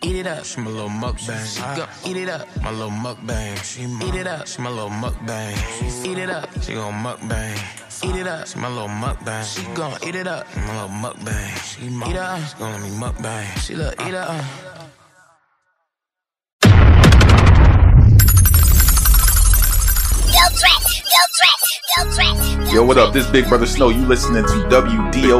eat it up. She my little mukbang. She gon' eat it up. My little mukbang. She eat it up. She my little mukbang. Eat it up. She gon' mukbang. Eat it up. She my little mukbang. She gon' eat it up. My little mukbang. She eat it up. She gon' let me mukbang. She look eat it up. Yo, what up? This Big Brother Snow. You listening to WDO